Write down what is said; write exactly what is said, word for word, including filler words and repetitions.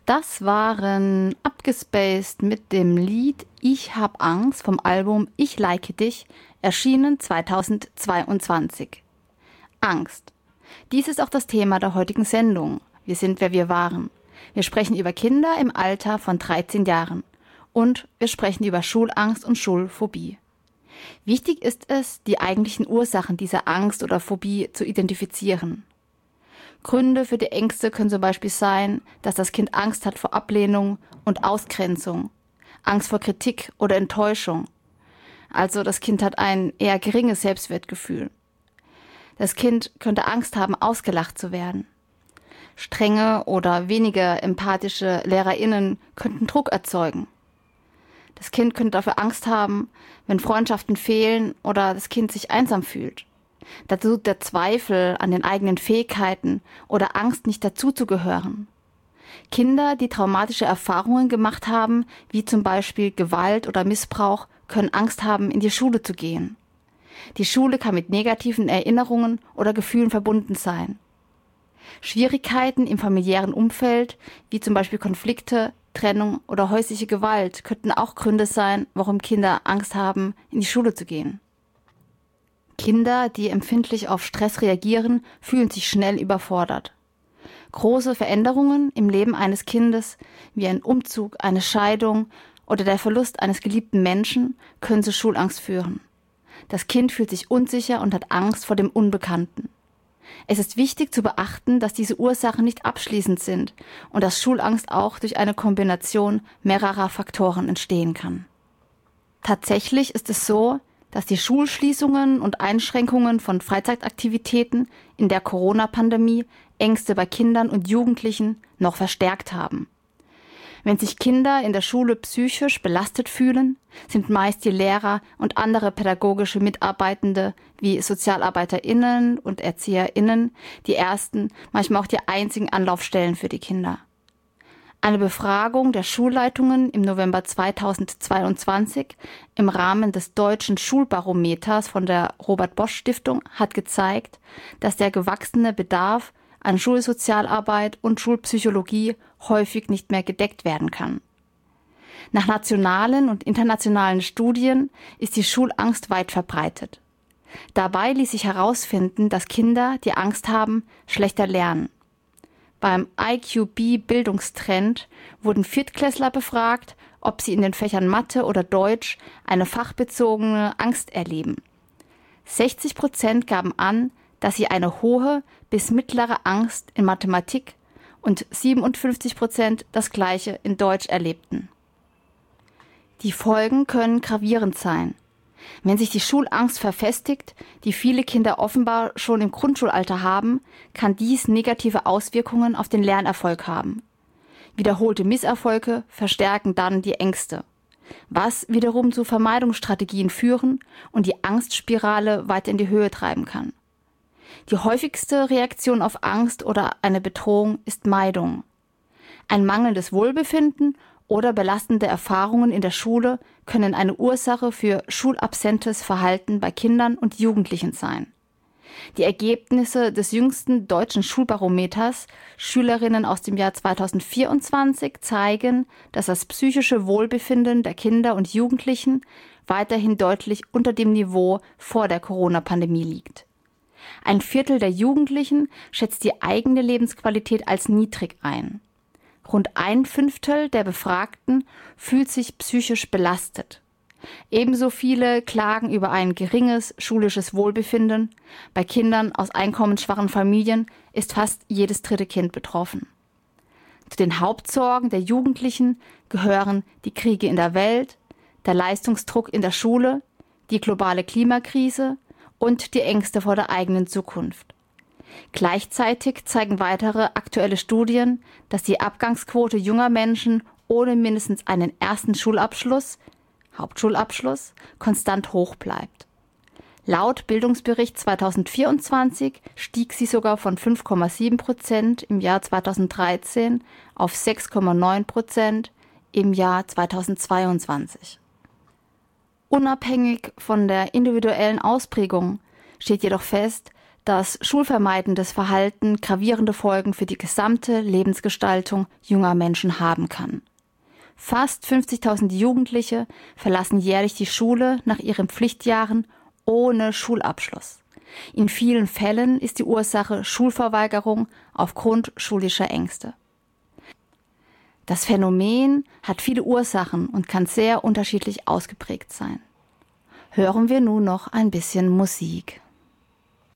Das waren Abgespaced mit dem Lied Ich hab Angst vom Album Ich like dich, erschienen zweitausendzweiundzwanzig. Angst. Dies ist auch das Thema der heutigen Sendung. Wir sind, wer wir waren. Wir sprechen über Kinder im Alter von dreizehn Jahren. Und wir sprechen über Schulangst und Schulphobie. Wichtig ist es, die eigentlichen Ursachen dieser Angst oder Phobie zu identifizieren. Gründe für die Ängste können zum Beispiel sein, dass das Kind Angst hat vor Ablehnung und Ausgrenzung, Angst vor Kritik oder Enttäuschung. Also das Kind hat ein eher geringes Selbstwertgefühl. Das Kind könnte Angst haben, ausgelacht zu werden. Strenge oder weniger empathische LehrerInnen könnten Druck erzeugen. Das Kind könnte dafür Angst haben, wenn Freundschaften fehlen oder das Kind sich einsam fühlt. Dazu der Zweifel an den eigenen Fähigkeiten oder Angst, nicht dazuzugehören. Kinder, die traumatische Erfahrungen gemacht haben, wie zum Beispiel Gewalt oder Missbrauch, können Angst haben, in die Schule zu gehen. Die Schule kann mit negativen Erinnerungen oder Gefühlen verbunden sein. Schwierigkeiten im familiären Umfeld, wie zum Beispiel Konflikte, Trennung oder häusliche Gewalt, könnten auch Gründe sein, warum Kinder Angst haben, in die Schule zu gehen. Kinder, die empfindlich auf Stress reagieren, fühlen sich schnell überfordert. Große Veränderungen im Leben eines Kindes, wie ein Umzug, eine Scheidung oder der Verlust eines geliebten Menschen, können zu Schulangst führen. Das Kind fühlt sich unsicher und hat Angst vor dem Unbekannten. Es ist wichtig zu beachten, dass diese Ursachen nicht abschließend sind und dass Schulangst auch durch eine Kombination mehrerer Faktoren entstehen kann. Tatsächlich ist es so, dass die Schulschließungen und Einschränkungen von Freizeitaktivitäten in der Corona-Pandemie Ängste bei Kindern und Jugendlichen noch verstärkt haben. Wenn sich Kinder in der Schule psychisch belastet fühlen, sind meist die Lehrer und andere pädagogische Mitarbeitende wie SozialarbeiterInnen und ErzieherInnen die ersten, manchmal auch die einzigen Anlaufstellen für die Kinder. Eine Befragung der Schulleitungen im November zweitausendzweiundzwanzig im Rahmen des Deutschen Schulbarometers von der Robert-Bosch-Stiftung hat gezeigt, dass der gewachsene Bedarf an Schulsozialarbeit und Schulpsychologie häufig nicht mehr gedeckt werden kann. Nach nationalen und internationalen Studien ist die Schulangst weit verbreitet. Dabei ließ sich herausfinden, dass Kinder, die Angst haben, schlechter lernen. Beim I Q B-Bildungstrend wurden Viertklässler befragt, ob sie in den Fächern Mathe oder Deutsch eine fachbezogene Angst erleben. sechzig Prozent gaben an, dass sie eine hohe bis mittlere Angst in Mathematik und siebenundfünfzig Prozent das Gleiche in Deutsch erlebten. Die Folgen können gravierend sein. Wenn sich die Schulangst verfestigt, die viele Kinder offenbar schon im Grundschulalter haben, kann dies negative Auswirkungen auf den Lernerfolg haben. Wiederholte Misserfolge verstärken dann die Ängste, was wiederum zu Vermeidungsstrategien führen und die Angstspirale weiter in die Höhe treiben kann. Die häufigste Reaktion auf Angst oder eine Bedrohung ist Meidung. Ein mangelndes Wohlbefinden oder belastende Erfahrungen in der Schule können eine Ursache für schulabsentes Verhalten bei Kindern und Jugendlichen sein. Die Ergebnisse des jüngsten deutschen Schulbarometers Schülerinnen aus dem Jahr zweitausendvierundzwanzig zeigen, dass das psychische Wohlbefinden der Kinder und Jugendlichen weiterhin deutlich unter dem Niveau vor der Corona-Pandemie liegt. Ein Viertel der Jugendlichen schätzt die eigene Lebensqualität als niedrig ein. Rund ein Fünftel der Befragten fühlt sich psychisch belastet. Ebenso viele klagen über ein geringes schulisches Wohlbefinden. Bei Kindern aus einkommensschwachen Familien ist fast jedes dritte Kind betroffen. Zu den Hauptsorgen der Jugendlichen gehören die Kriege in der Welt, der Leistungsdruck in der Schule, die globale Klimakrise und die Ängste vor der eigenen Zukunft. Gleichzeitig zeigen weitere aktuelle Studien, dass die Abgangsquote junger Menschen ohne mindestens einen ersten Schulabschluss, Hauptschulabschluss, konstant hoch bleibt. Laut Bildungsbericht zweitausendvierundzwanzig stieg sie sogar von fünf Komma sieben Prozent im Jahr zweitausenddreizehn auf sechs Komma neun Prozent im Jahr zweitausendzweiundzwanzig. Unabhängig von der individuellen Ausprägung steht jedoch fest, dass schulvermeidendes Verhalten gravierende Folgen für die gesamte Lebensgestaltung junger Menschen haben kann. Fast fünfzigtausend Jugendliche verlassen jährlich die Schule nach ihren Pflichtjahren ohne Schulabschluss. In vielen Fällen ist die Ursache Schulverweigerung aufgrund schulischer Ängste. Das Phänomen hat viele Ursachen und kann sehr unterschiedlich ausgeprägt sein. Hören wir nun noch ein bisschen Musik.